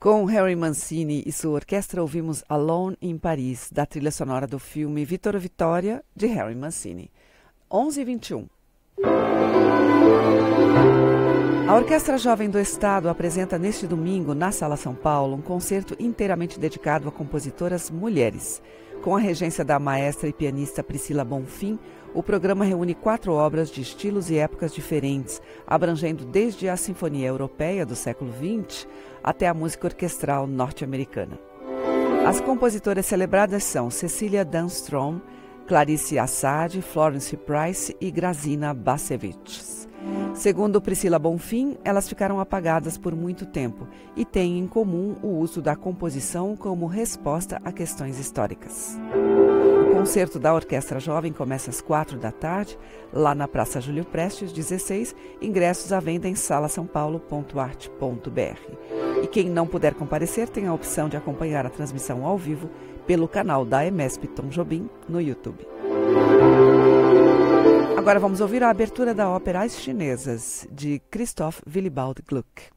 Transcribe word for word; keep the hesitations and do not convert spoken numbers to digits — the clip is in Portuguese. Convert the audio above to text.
Com Harry Mancini e sua orquestra, ouvimos Alone in Paris, da trilha sonora do filme Vittorio Vittoria, de Harry Mancini. onze e vinte e um. A Orquestra Jovem do Estado apresenta neste domingo, na Sala São Paulo, um concerto inteiramente dedicado a compositoras mulheres. Com a regência da maestra e pianista Priscila Bonfim, o programa reúne quatro obras de estilos e épocas diferentes, abrangendo desde a Sinfonia Europeia do século vinte até a música orquestral norte-americana. As compositoras celebradas são Cecília Dunstrom, Clarice Assad, Florence Price e Grazina Bacevic. Segundo Priscila Bonfim, elas ficaram apagadas por muito tempo e têm em comum o uso da composição como resposta a questões históricas. O concerto da Orquestra Jovem começa às quatro da tarde, lá na Praça Júlio Prestes, dezesseis, ingressos à venda em sala são paulo ponto arte ponto b r. E quem não puder comparecer tem a opção de acompanhar a transmissão ao vivo pelo canal da EMESP Tom Jobim no YouTube. Agora vamos ouvir a abertura da ópera As Chinesas, de Christoph Willibald Gluck.